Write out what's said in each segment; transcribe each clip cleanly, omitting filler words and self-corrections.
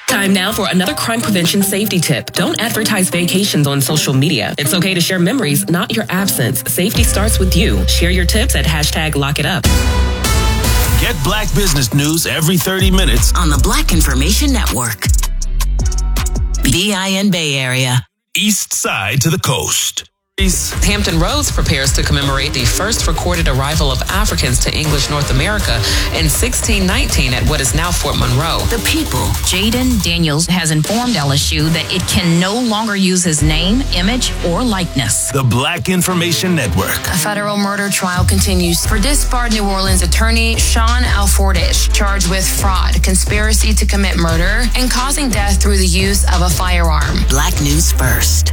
Time now for another crime prevention safety tip. Don't advertise vacations on social media. It's okay to share memories, not your absence. Safety starts with you. Share your tips at #LockItUp. Get Black business news every 30 minutes on the Black Information Network. BIN Bay Area. East side to the coast. Hampton Roads prepares to commemorate the first recorded arrival of Africans to English North America in 1619 at what is now Fort Monroe. The People. Jaden Daniels has informed LSU that it can no longer use his name, image, or likeness. The Black Information Network. A federal murder trial continues for disbarred New Orleans attorney Sean Alfordish, charged with fraud, conspiracy to commit murder, and causing death through the use of a firearm. Black News First.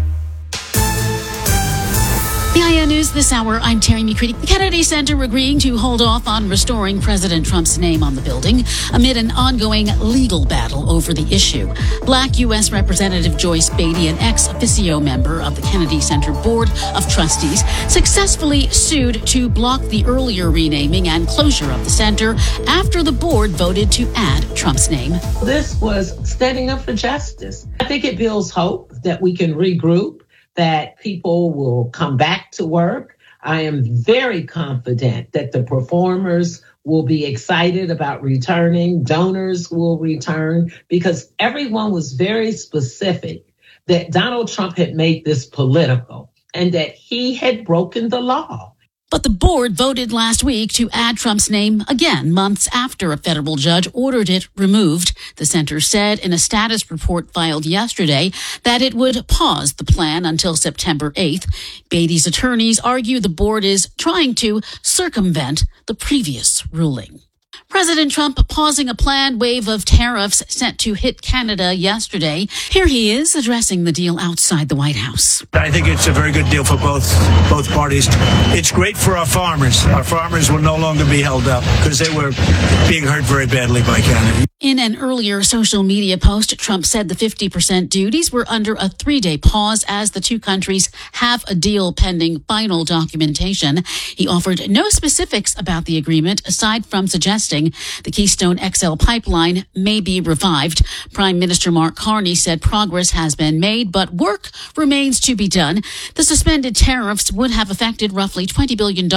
BIN News this hour, I'm Terry McCready. The Kennedy Center agreeing to hold off on restoring President Trump's name on the building amid an ongoing legal battle over the issue. Black U.S. Representative Joyce Beatty, an ex-officio member of the Kennedy Center Board of Trustees, successfully sued to block the earlier renaming and closure of the center after the board voted to add Trump's name. This was standing up for justice. I think it builds hope that we can regroup, that people will come back to work. I am very confident that the performers will be excited about returning, donors will return, because everyone was very specific that Donald Trump had made this political and that he had broken the law. But the board voted last week to add Trump's name again, months after a federal judge ordered it removed. The center said in a status report filed yesterday that it would pause the plan until September 8th. Beatty's attorneys argue the board is trying to circumvent the previous ruling. President Trump pausing a planned wave of tariffs set to hit Canada yesterday. Here he is addressing the deal outside the White House. I think it's a very good deal for both parties. It's great for our farmers. Our farmers will no longer be held up because they were being hurt very badly by Canada. In an earlier social media post, Trump said the 50% duties were under a 3-day pause as the two countries have a deal pending final documentation. He offered no specifics about the agreement aside from suggesting the Keystone XL pipeline may be revived. Prime Minister Mark Carney said progress has been made, but work remains to be done. The suspended tariffs would have affected roughly $20 billion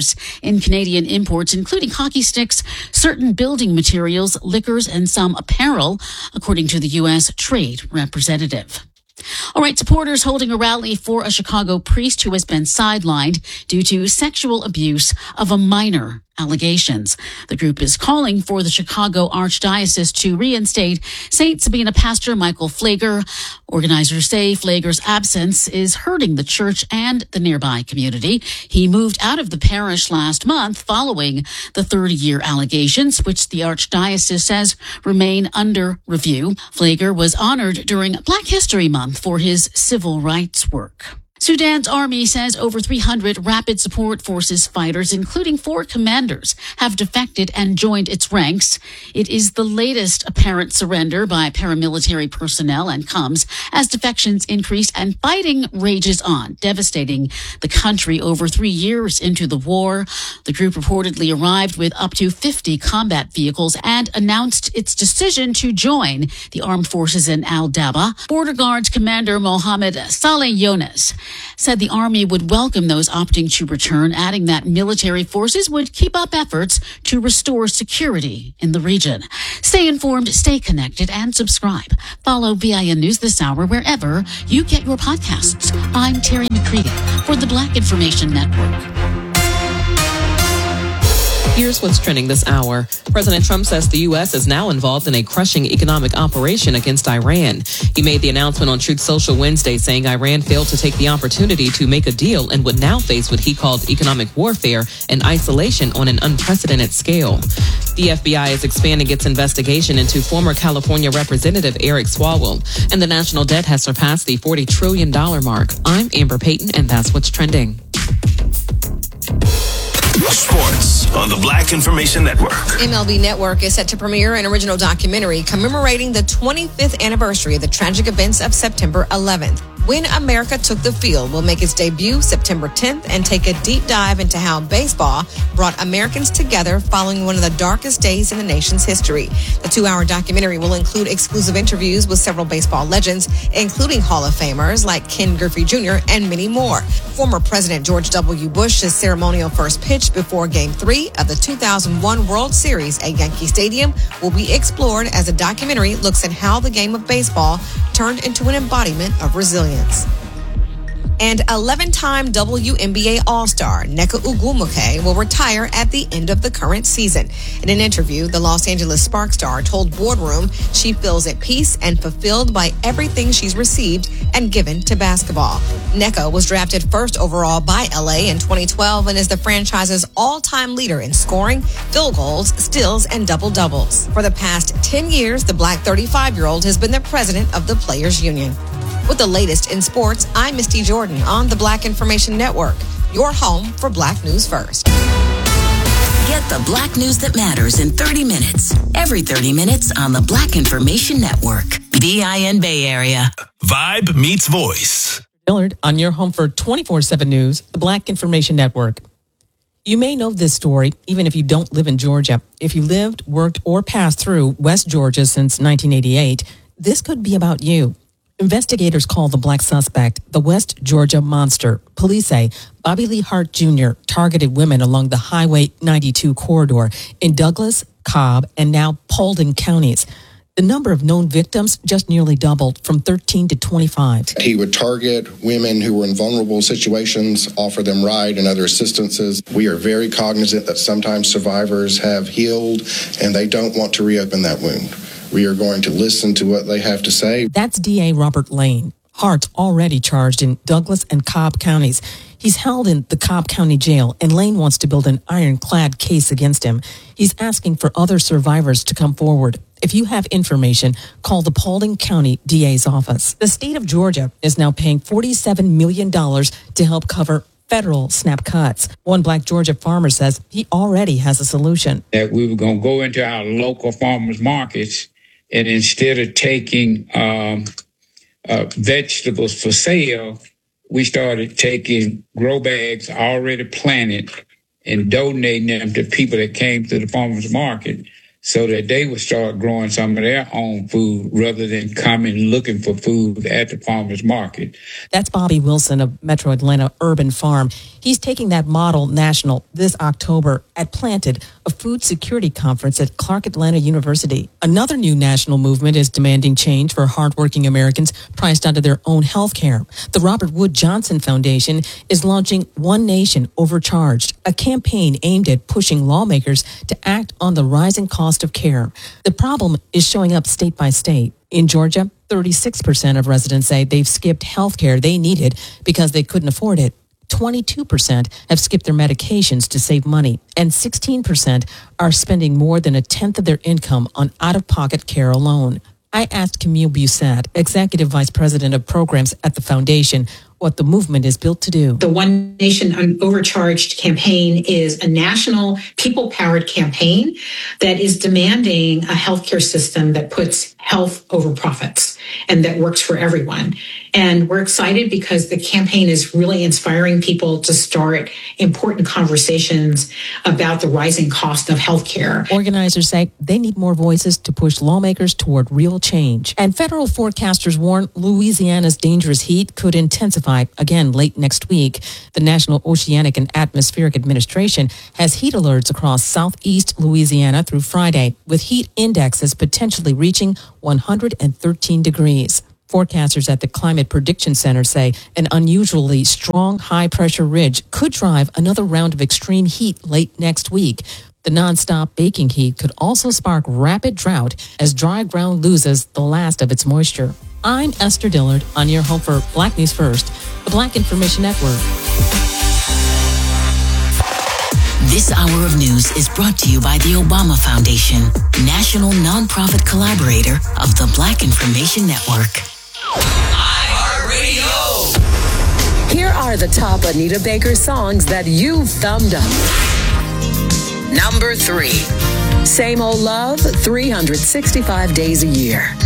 in Canadian imports, including hockey sticks, certain building materials, liquors, and some apparel, according to the U.S. Trade Representative. All right, supporters holding a rally for a Chicago priest who has been sidelined due to sexual abuse of a minor. Allegations. The group is calling for the Chicago Archdiocese to reinstate St. Sabina pastor Michael Flager. Organizers say Flager's absence is hurting the church and the nearby community. He moved out of the parish last month following the 30-year allegations, which the Archdiocese says remain under review. Flager was honored during Black History Month for his civil rights work. Sudan's army says over 300 Rapid Support Forces fighters, including 4 commanders, have defected and joined its ranks. It is the latest apparent surrender by paramilitary personnel and comes as defections increase and fighting rages on, devastating the country over 3 years into the war. The group reportedly arrived with up to 50 combat vehicles and announced its decision to join the armed forces in Al-Daba. Border Guards Commander Mohammed Saleh Yones said the army would welcome those opting to return, adding that military forces would keep up efforts to restore security in the region. Stay informed, stay connected, and subscribe. Follow BIN News this hour wherever you get your podcasts. I'm Terry McCready for the Black Information Network. Here's what's trending this hour. President Trump says the U.S. is now involved in a crushing economic operation against Iran. He made the announcement on Truth Social Wednesday, saying Iran failed to take the opportunity to make a deal and would now face what he called economic warfare and isolation on an unprecedented scale. The FBI is expanding its investigation into former California Representative Eric Swalwell, and the national debt has surpassed the $40 trillion mark. I'm Amber Payton, and that's what's trending. Sports on the Black Information Network. MLB Network is set to premiere an original documentary commemorating the 25th anniversary of the tragic events of September 11th. When America Took the Field will make its debut September 10th and take a deep dive into how baseball brought Americans together following one of the darkest days in the nation's history. The 2-hour documentary will include exclusive interviews with several baseball legends, including Hall of Famers like Ken Griffey Jr. and many more. Former President George W. Bush's ceremonial first pitch before Game 3 of the 2001 World Series at Yankee Stadium will be explored as the documentary looks at how the game of baseball turned into an embodiment of resilience. And 11-time WNBA All-Star Nneka Ogwumike will retire at the end of the current season. In an interview, the Los Angeles Sparks star told Boardroom she feels at peace and fulfilled by everything she's received and given to basketball. Nneka was drafted first overall by LA in 2012 and is the franchise's all-time leader in scoring, field goals, steals, and double-doubles. For the past 10 years, the Black 35-year-old has been the president of the Players Union. With the latest in sports, I'm Misty Jordan on the Black Information Network, your home for Black News First. Get the Black news that matters in 30 minutes. Every 30 minutes on the Black Information Network. BIN Bay Area. Vibe meets voice. Dillard on your home for 24/7 News, the Black Information Network. You may know this story, even if you don't live in Georgia. If you lived, worked, or passed through West Georgia since 1988, this could be about you. Investigators call the black suspect the West Georgia Monster. Police say Bobby Lee Hart Jr. targeted women along the Highway 92 corridor in Douglas, Cobb, and now Paulding counties. The number of known victims just nearly doubled from 13 to 25. He would target women who were in vulnerable situations, offer them ride and other assistances. We are very cognizant that sometimes survivors have healed and they don't want to reopen that wound. We are going to listen to what they have to say. That's DA Robert Lane. Hart's already charged in Douglas and Cobb counties. He's held in the Cobb County Jail, and Lane wants to build an ironclad case against him. He's asking for other survivors to come forward. If you have information, call the Paulding County DA's office. The state of Georgia is now paying $47 million to help cover federal SNAP cuts. One Black Georgia farmer says he already has a solution. That we were going to go into our local farmers markets, and instead of taking vegetables for sale, we started taking grow bags already planted and donating them to people that came to the farmers market so that they would start growing some of their own food rather than coming looking for food at the farmers market. That's Bobby Wilson of Metro Atlanta Urban Farm. He's taking that model national this October at Planted, a food security conference at Clark Atlanta University. Another new national movement is demanding change for hardworking Americans priced out of their own health care. The Robert Wood Johnson Foundation is launching One Nation Overcharged, a campaign aimed at pushing lawmakers to act on the rising cost of care. The problem is showing up state by state. In Georgia, 36% of residents say they've skipped health care they needed because they couldn't afford it. 22% have skipped their medications to save money, and 16% are spending more than a tenth of their income on out-of-pocket care alone. I asked Camille Bussatt, Executive Vice President of Programs at the Foundation, what the movement is built to do. The One Nation Overcharged campaign is a national, people-powered campaign that is demanding a healthcare system that puts health over profits and that works for everyone. And we're excited because the campaign is really inspiring people to start important conversations about the rising cost of healthcare. Organizers say they need more voices to push lawmakers toward real change. And federal forecasters warn Louisiana's dangerous heat could intensify again late next week. The National Oceanic and Atmospheric Administration has heat alerts across southeast Louisiana through Friday, with heat indexes potentially reaching 113 degrees. Forecasters at the Climate Prediction Center say an unusually strong high-pressure ridge could drive another round of extreme heat late next week. The nonstop baking heat could also spark rapid drought as dry ground loses the last of its moisture. I'm Esther Dillard on your home for Black News First, the Black Information Network. This hour of news is brought to you by the Obama Foundation, national nonprofit collaborator of the Black Information Network. iHeartRadio. Here are the top Anita Baker songs that you've thumbed up. Number 3, Same Old Love, 365 Days a Year.